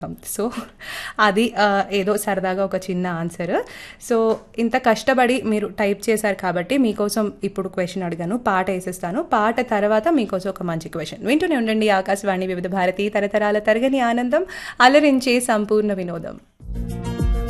So అది ఏదో సరదాగా ఒక చిన్న ఆన్సర్. సో ఇంత కష్టపడి మీరు టైప్ చేశారు కాబట్టి మీకోసం ఇప్పుడు క్వశ్చన్ అడిగాను, పాట వేసేస్తాను. పాట తర్వాత మీకోసం ఒక మంచి క్వశ్చన్. వింటూనే ఉండండి ఆకాశవాణి వివిధ భారతి, తరతరాల తరగని ఆనందం, అలరించే సంపూర్ణ వినోదం.